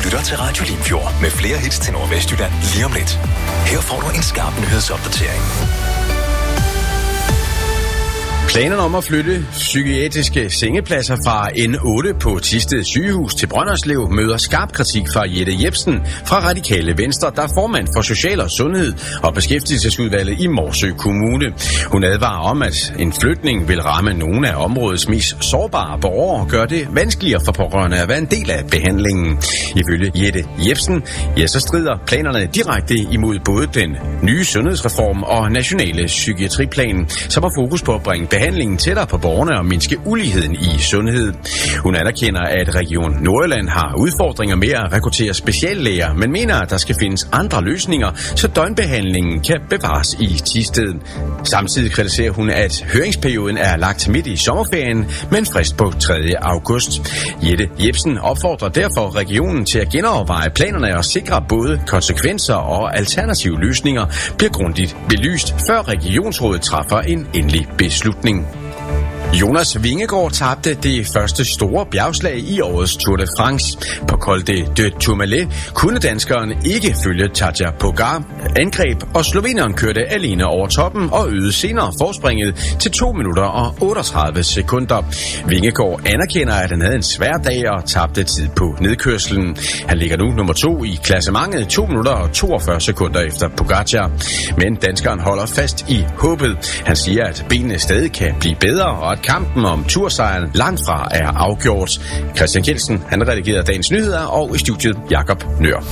lytter til Radio Limfjord med flere hits til Nordvestjylland lige om lidt. Her får du en skarp nyhedsopdatering. Planerne om at flytte psykiatriske sengepladser fra N8 på Thisted sygehus til Brønderslev møder skarp kritik fra Jette Jepsen fra Radikale Venstre, der er formand for Social- og Sundhed og Beskæftigelsesudvalget i Morsø Kommune. Hun advarer om, at en flytning vil ramme nogle af områdets mest sårbare borgere og gøre det vanskeligere for pårørende at være en del af behandlingen. Ifølge Jette Jepsen, så strider planerne direkte imod både den nye sundhedsreform og nationale psykiatriplan, som har fokus på at bringe behandlingen tættere på borgerne og mindske uligheden i sundhed. Hun anerkender, at Region Nordjylland har udfordringer med at rekruttere speciallæger, men mener, at der skal findes andre løsninger, så døgnbehandlingen kan bevares i Thisted. Samtidig kritiserer hun, at høringsperioden er lagt midt i sommerferien med en frist på 3. august. Jette Jepsen opfordrer derfor regionen til at genoverveje planerne og sikre både konsekvenser og alternative løsninger bliver grundigt belyst, før regionsrådet træffer en endelig beslutning. Jonas Vingegaard tabte det første store bjergslag i årets Tour de France. På Col de Tourmalet kunne danskeren ikke følge Tadej Pogačar angreb, og sloveneren kørte alene over toppen og øgede senere forspringet til 2 minutter og 38 sekunder. Vingegaard anerkender, at han havde en svær dag og tabte tid på nedkørslen. Han ligger nu nummer 2 i klassementet, 2 minutter og 42 sekunder efter Pogačar. Men danskeren holder fast i håbet. Han siger, at benene stadig kan blive bedre, og at kampen om tursejren langt fra er afgjort. Christian Kjeldsen, han redigerede dagens nyheder, og i studiet Jakob Nør.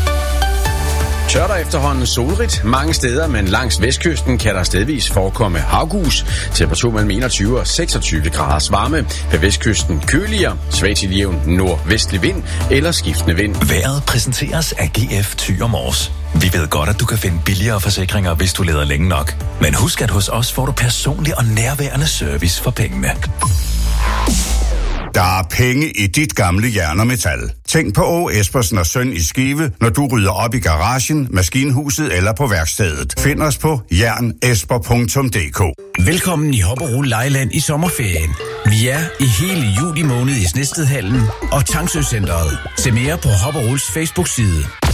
Tør der efterhånden solrigt mange steder, men langs vestkysten kan der stedvis forekomme havgus. Temperatur mellem 21 og 26 graders varme. Ved vestkysten køligere, svag til jævn nordvestlig vind eller skiftende vind. Vejret præsenteres af GF Thy & Mors. Vi ved godt, at du kan finde billigere forsikringer, hvis du leder længe nok. Men husk, at hos os får du personlig og nærværende service for pengene. Der er penge i dit gamle jern og metal. Tænk på Åge Espersen og Søn i Skive, når du rydder op i garagen, maskinhuset eller på værkstedet. Find os på jernesper.dk. Velkommen i Hopperol Lejland i sommerferien. Vi er i hele juli måned i Snedstedhallen og Tangsø Centeret. Se mere på Hopperols Facebook-side.